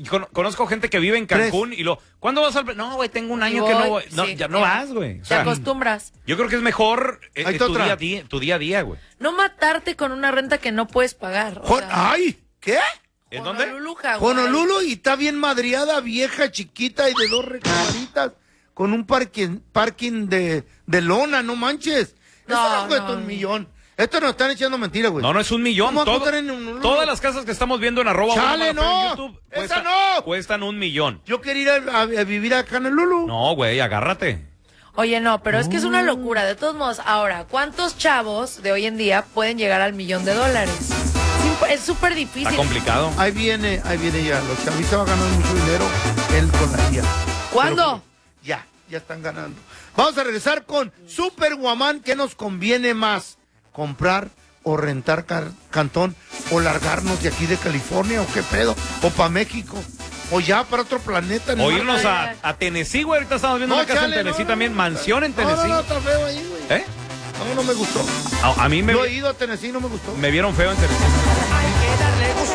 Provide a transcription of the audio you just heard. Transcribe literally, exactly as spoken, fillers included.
con, conozco gente que vive en Cancún Tres. y lo, ¿cuándo vas al? No, güey, tengo un año voy, que no voy. No, sí, ya no ya. vas, güey. O sea, te acostumbras. Yo creo que es mejor eh, Ahí tu, otra. día a día, tu día a día, güey. No matarte con una renta que no puedes pagar. o Jon- sea, ¡Ay! ¿Qué? ¿En dónde? Honolulu, Hawái. Honolulu y está bien madriada, vieja, chiquita y de dos recamaritas con un parking, parking de, de lona, no manches. No, Eso no cuesta no, un no. millón. Esto nos están echando mentiras, güey. No, no es un millón. ¿Cómo va a Todo- costar en Honolulu? todas las casas que estamos viendo en arroba ¡Chale, Uno Mala Fe no! en YouTube ¡Esa cuestan, no! cuestan un millón. Yo quería ir a, a- a vivir acá en Honolulu. No, güey, agárrate. Oye, no, pero es que es una locura. De todos modos, ahora, ¿cuántos chavos de hoy en día pueden llegar al millón de dólares? Sí, es súper difícil. Está complicado. Ahí viene, ahí viene ya. Los chavistas van ganando mucho dinero, él con la I A. ¿Cuándo? Pero, ya, ya están ganando. Vamos a regresar con Super Guamán. ¿Qué nos conviene más? ¿Comprar o rentar car- cantón? ¿O largarnos de aquí de California? ¿O qué pedo? ¿O para México? ¿O ya para otro planeta? O irnos a, a Tennessee, güey. Ahorita estamos viendo No, una casa chale, en Tennessee no, también. no, Mansión en No, no, Tennessee. no, está feo ahí, güey. ¿Eh? No, no me gustó. A, a mí me, Yo he ido a Tennessee, no me gustó. me vieron feo en Tennessee.